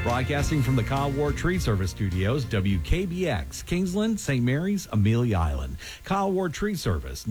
Broadcasting from the Kyle Ward Tree Service Studios, WKBX, Kingsland, St. Mary's, Amelia Island. Kyle Ward Tree Service,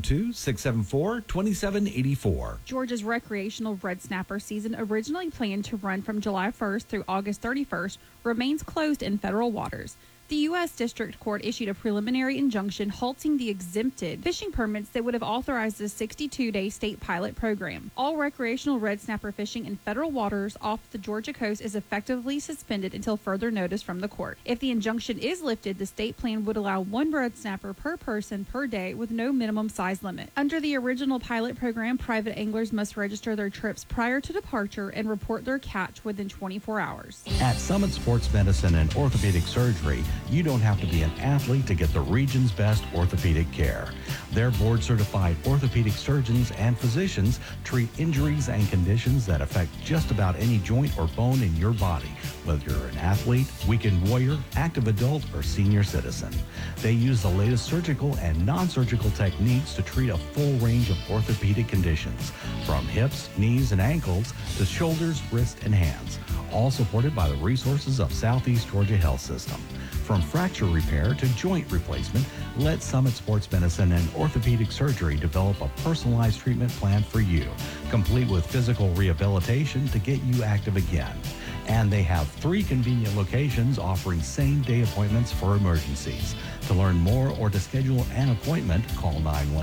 912-674-2784. Georgia's recreational red snapper season, originally planned to run from July 1st through August 31st, remains closed in federal waters. The U.S. District Court issued a preliminary injunction halting the exempted fishing permits that would have authorized the 62-day state pilot program. All recreational red snapper fishing in federal waters off the Georgia coast is effectively suspended until further notice from the court. If the injunction is lifted, the state plan would allow one red snapper per person per day with no minimum size limit. Under the original pilot program, private anglers must register their trips prior to departure and report their catch within 24 hours. At Summit Sports Medicine and Orthopedic Surgery, you don't have to be an athlete to get the region's best orthopedic care. Their board-certified orthopedic surgeons and physicians treat injuries and conditions that affect just about any joint or bone in your body, whether you're an athlete, weekend warrior, active adult, or senior citizen. They use the latest surgical and non-surgical techniques to treat a full range of orthopedic conditions, from hips, knees, and ankles to shoulders, wrists, and hands, all supported by the resources of Southeast Georgia Health System. From fracture repair to joint replacement, let Summit Sports Medicine and Orthopedic Surgery develop a personalized treatment plan for you, complete with physical rehabilitation to get you active again. And they have 3 convenient locations offering same-day appointments for emergencies. To learn more or to schedule an appointment, call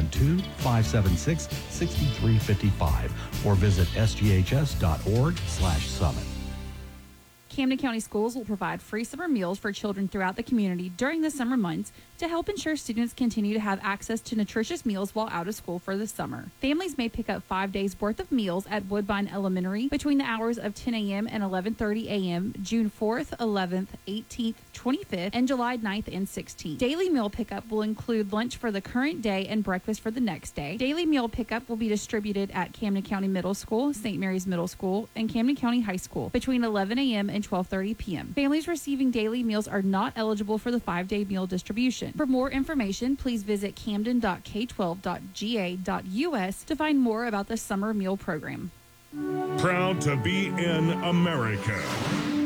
912-576-6355 or visit sghs.org/summit. Camden County Schools will provide free summer meals for children throughout the community during the summer months to help ensure students continue to have access to nutritious meals while out of school for the summer. Families may pick up 5 days worth of meals at Woodbine Elementary between the hours of 10 a.m. and 11:30 a.m. June 4th, 11th, 18th, 25th, and July 9th and 16th. Daily meal pickup will include lunch for the current day and breakfast for the next day. Daily meal pickup will be distributed at Camden County Middle School, St. Mary's Middle School, and Camden County High School between 11 a.m. and 12:30 p.m. Families receiving daily meals are not eligible for the 5-day meal distribution. For more information, please visit camden.k12.ga.us to find more about the summer meal program. Proud to be in America.